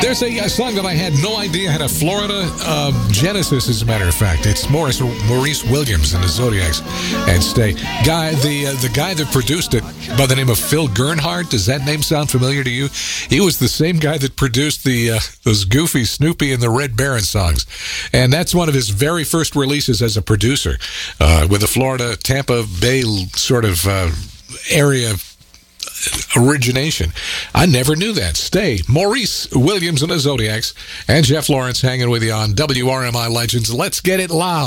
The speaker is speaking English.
There's a song that I had no idea had a Florida genesis, as a matter of fact. It's Maurice Williams and the Zodiacs and Stay. The guy that produced it, by the name of Phil Gernhardt, does that name sound familiar to you? He was the same guy that produced those goofy Snoopy and the Red Baron songs. And that's one of his very first releases as a producer with the Florida Tampa Bay sort of area origination. I never knew that. Stay. Maurice Williams and the Zodiacs and Jeff Lawrence hanging with you on WRMI Legends. Let's get it loud.